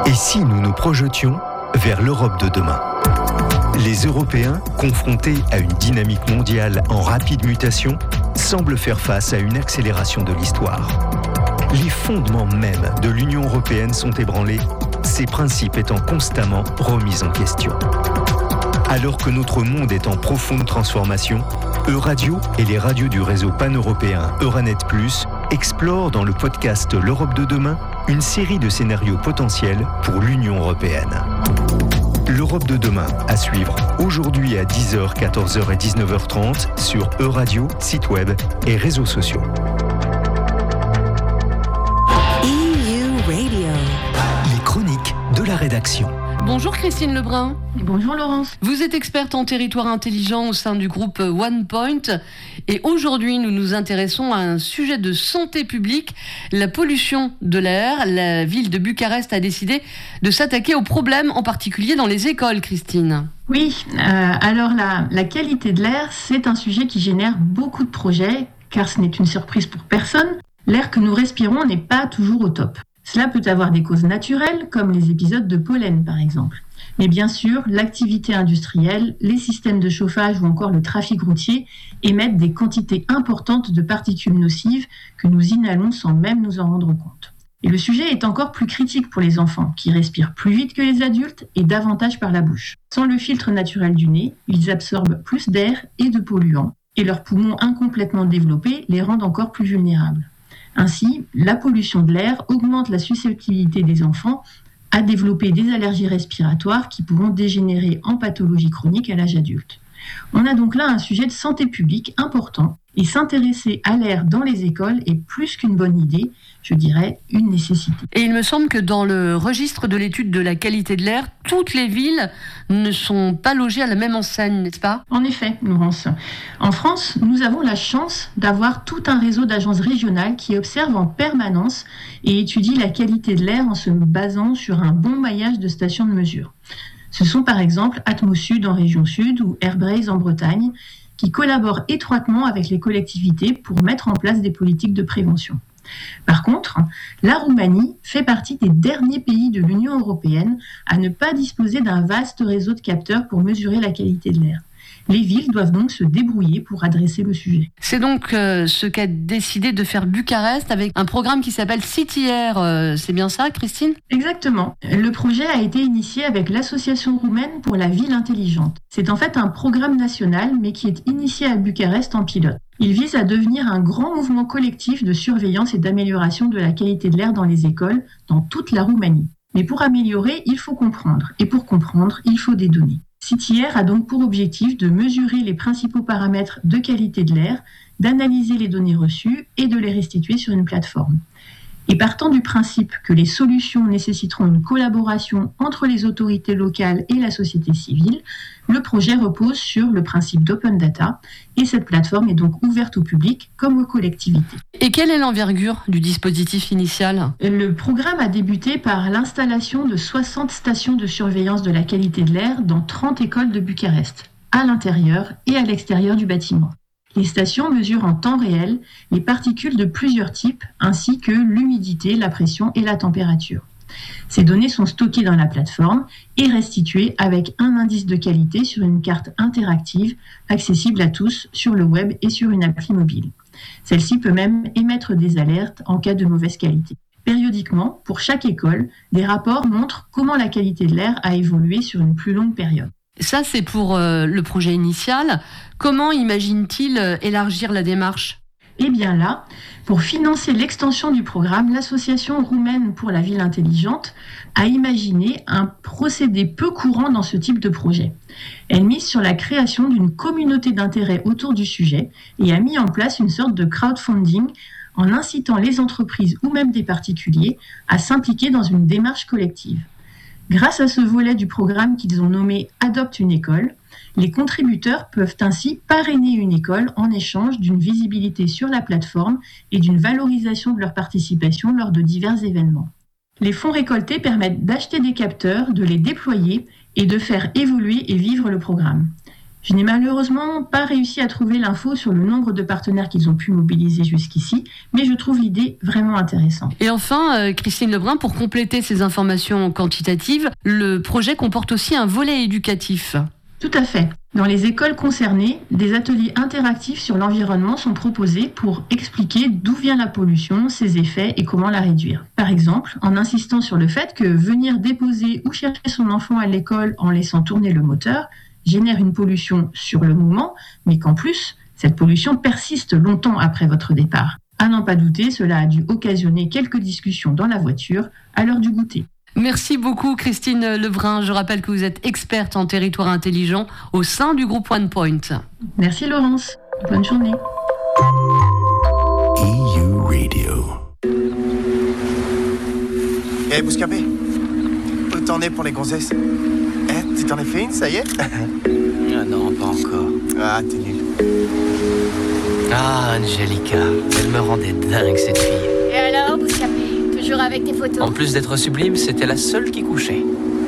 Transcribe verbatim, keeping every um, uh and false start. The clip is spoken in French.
Et si nous nous projetions vers l'Europe de demain ? Les Européens, confrontés à une dynamique mondiale en rapide mutation, semblent faire face à une accélération de l'histoire. Les fondements mêmes de l'Union européenne sont ébranlés, ses principes étant constamment remis en question. Alors que notre monde est en profonde transformation, Euradio et les radios du réseau pan-européen Euranet plus explorent dans le podcast L'Europe de demain une série de scénarios potentiels pour l'Union européenne. L'Europe de demain à suivre aujourd'hui à dix heures, quatorze heures et dix-neuf heures trente sur Euradio, site web et réseaux sociaux. E U Radio. Les chroniques de la rédaction. Bonjour Christine Lebrun. Bonjour Laurence. Vous êtes experte en territoire intelligent au sein du groupe OnePoint et aujourd'hui nous nous intéressons à un sujet de santé publique, la pollution de l'air. La ville de Bucarest a décidé de s'attaquer aux problèmes, en particulier dans les écoles, Christine. Oui, euh, alors la, la qualité de l'air, c'est un sujet qui génère beaucoup de projets, car ce n'est une surprise pour personne. L'air que nous respirons n'est pas toujours au top. Cela peut avoir des causes naturelles, comme les épisodes de pollen par exemple. Mais bien sûr, l'activité industrielle, les systèmes de chauffage ou encore le trafic routier émettent des quantités importantes de particules nocives que nous inhalons sans même nous en rendre compte. Et le sujet est encore plus critique pour les enfants, qui respirent plus vite que les adultes et davantage par la bouche. Sans le filtre naturel du nez, ils absorbent plus d'air et de polluants, et leurs poumons incomplètement développés les rendent encore plus vulnérables. Ainsi, la pollution de l'air augmente la susceptibilité des enfants à développer des allergies respiratoires qui pourront dégénérer en pathologies chroniques à l'âge adulte. On a donc là un sujet de santé publique important et s'intéresser à l'air dans les écoles est plus qu'une bonne idée, je dirais une nécessité. Et il me semble que dans le registre de l'étude de la qualité de l'air, toutes les villes ne sont pas logées à la même enseigne, n'est-ce pas ? En effet, Laurence. En France, nous avons la chance d'avoir tout un réseau d'agences régionales qui observent en permanence et étudient la qualité de l'air en se basant sur un bon maillage de stations de mesure. Ce sont par exemple Atmosud en région sud ou Airbraze en Bretagne, qui collaborent étroitement avec les collectivités pour mettre en place des politiques de prévention. Par contre, la Roumanie fait partie des derniers pays de l'Union européenne à ne pas disposer d'un vaste réseau de capteurs pour mesurer la qualité de l'air. Les villes doivent donc se débrouiller pour adresser le sujet. C'est donc euh, ce qu'a décidé de faire Bucarest avec un programme qui s'appelle City Air. Euh, c'est bien ça, Christine ? Exactement. Le projet a été initié avec l'Association roumaine pour la ville intelligente. C'est en fait un programme national, mais qui est initié à Bucarest en pilote. Il vise à devenir un grand mouvement collectif de surveillance et d'amélioration de la qualité de l'air dans les écoles, dans toute la Roumanie. Mais pour améliorer, il faut comprendre. Et pour comprendre, il faut des données. City Air a donc pour objectif de mesurer les principaux paramètres de qualité de l'air, d'analyser les données reçues et de les restituer sur une plateforme. Et partant du principe que les solutions nécessiteront une collaboration entre les autorités locales et la société civile, le projet repose sur le principe d'open data et cette plateforme est donc ouverte au public comme aux collectivités. Et quelle est l'envergure du dispositif initial ? Le programme a débuté par l'installation de soixante stations de surveillance de la qualité de l'air dans trente écoles de Bucarest, à l'intérieur et à l'extérieur du bâtiment. Les stations mesurent en temps réel les particules de plusieurs types, ainsi que l'humidité, la pression et la température. Ces données sont stockées dans la plateforme et restituées avec un indice de qualité sur une carte interactive accessible à tous sur le web et sur une appli mobile. Celle-ci peut même émettre des alertes en cas de mauvaise qualité. Périodiquement, pour chaque école, des rapports montrent comment la qualité de l'air a évolué sur une plus longue période. Ça, c'est pour euh, le projet initial. Comment imagine-t-il euh, élargir la démarche ? Eh bien là, pour financer l'extension du programme, l'Association roumaine pour la ville intelligente a imaginé un procédé peu courant dans ce type de projet. Elle mise sur la création d'une communauté d'intérêt autour du sujet et a mis en place une sorte de crowdfunding en incitant les entreprises ou même des particuliers à s'impliquer dans une démarche collective. Grâce à ce volet du programme qu'ils ont nommé « Adopte une école », les contributeurs peuvent ainsi parrainer une école en échange d'une visibilité sur la plateforme et d'une valorisation de leur participation lors de divers événements. Les fonds récoltés permettent d'acheter des capteurs, de les déployer et de faire évoluer et vivre le programme. Je n'ai malheureusement pas réussi à trouver l'info sur le nombre de partenaires qu'ils ont pu mobiliser jusqu'ici, mais je trouve l'idée vraiment intéressante. Et enfin, euh, Christine Lebrun, pour compléter ces informations quantitatives, le projet comporte aussi un volet éducatif. Tout à fait. Dans les écoles concernées, des ateliers interactifs sur l'environnement sont proposés pour expliquer d'où vient la pollution, ses effets et comment la réduire. Par exemple, en insistant sur le fait que venir déposer ou chercher son enfant à l'école en laissant tourner le moteur génère une pollution sur le moment, mais qu'en plus, cette pollution persiste longtemps après votre départ. À n'en pas douter, cela a dû occasionner quelques discussions dans la voiture à l'heure du goûter. Merci beaucoup Christine Lebrun. Je rappelle que vous êtes experte en territoire intelligent au sein du groupe OnePoint. Merci Laurence. Bonne journée. E U Radio. Eh hey, Bouscapé, où t'en es pour les gonzesses? Eh, tu t'en es fait une, ça y est? Ah non, pas encore. Ah, t'es nul. Ah, Angelica, elle me rendait dingue cette fille. Et alors, Bouscapé, toujours avec tes photos? En plus d'être sublime, c'était la seule qui couchait.